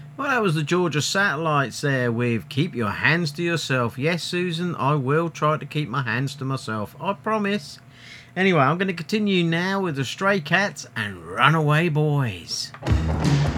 Well, that was the Georgia Satellites there with Keep Your Hands to Yourself. Yes, Susan, I will try to keep my hands to myself. I promise. Anyway, I'm going to continue now with the Stray Cats and Runaway Boys.